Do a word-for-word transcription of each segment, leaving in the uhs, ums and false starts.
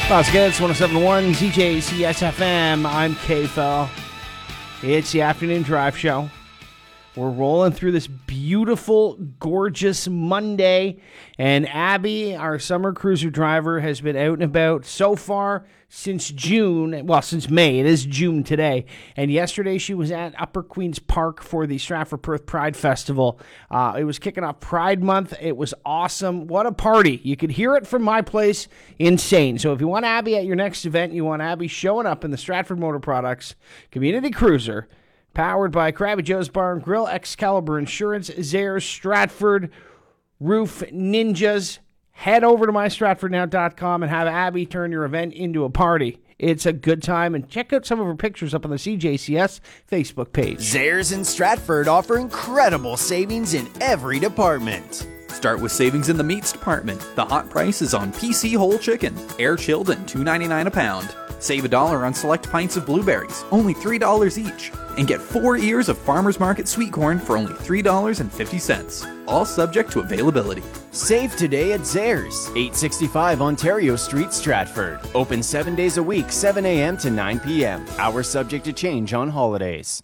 Las Vegas, one oh seven point one, Z J C S F M. I'm K-Fel. It's the Afternoon Drive Show. We're rolling through this beautiful, gorgeous Monday. And Abby, our summer cruiser driver, has been out and about so far since June. Well, since May. It is June today. And yesterday she was at Upper Queen's Park for the Stratford Perth Pride Festival. Uh, it was kicking off Pride Month. It was awesome. What a party. You could hear it from my place. Insane. So if you want Abby at your next event, you want Abby showing up in the Stratford Motor Products Community Cruiser, powered by Krabby Joe's Bar and Grill, Excalibur Insurance, Zayres, Stratford, Roof Ninjas. Head over to my stratford now dot com and have Abby turn your event into a party. It's a good time, and check out some of her pictures up on the C J C S Facebook page. Zayres and Stratford offer incredible savings in every department. Start with savings in the meats department. The hot price is on P C whole chicken, air chilled and two ninety-nine a pound. Save a dollar on select pints of blueberries, only three dollars each. And get four ears of Farmer's Market sweet corn for only three dollars and fifty cents. All subject to availability. Save today at Zayres, eight sixty-five Ontario Street, Stratford. Open seven days a week, seven a.m. to nine p.m. Hours subject to change on holidays.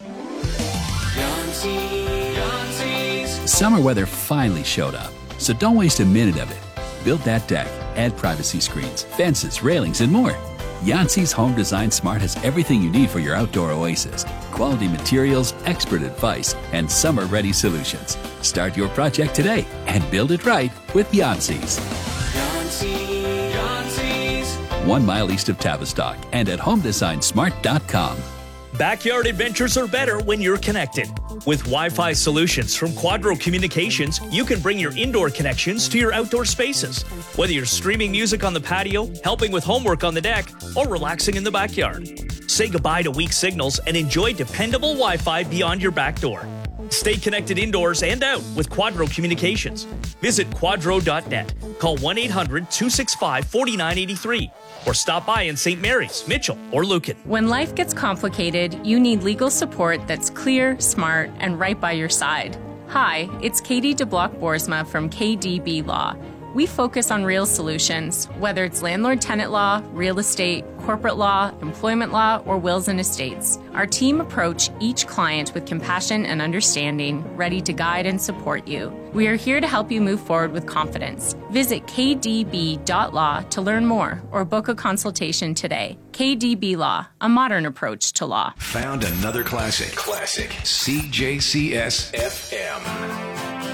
Summer weather finally showed up, so don't waste a minute of it. Build that deck, add privacy screens, fences, railings, and more. Yancey's Home Design Smart has everything you need for your outdoor oasis. Quality materials, expert advice, and summer-ready solutions. Start your project today and build it right with Yancey's. Yancey, Yancey's. One mile east of Tavistock and at home design smart dot com. Backyard adventures are better when you're connected. With Wi-Fi solutions from Quadro Communications, you can bring your indoor connections to your outdoor spaces. Whether you're streaming music on the patio, helping with homework on the deck, or relaxing in the backyard. Say goodbye to weak signals and enjoy dependable Wi-Fi beyond your back door. Stay connected indoors and out with Quadro Communications. Visit quadro dot net. Call one eight hundred two six five four nine eight three or stop by in Saint Mary's, Mitchell, or Lucan. When life gets complicated, you need legal support that's clear, smart, and right by your side. Hi, it's Katie DeBlock-Boersma from K D B Law. We focus on real solutions, whether it's landlord-tenant law, real estate, corporate law, employment law, or wills and estates. Our team approach each client with compassion and understanding, ready to guide and support you. We are here to help you move forward with confidence. Visit k d b dot law to learn more or book a consultation today. K D B Law, a modern approach to law. Found another classic. Classic. C J C S F M.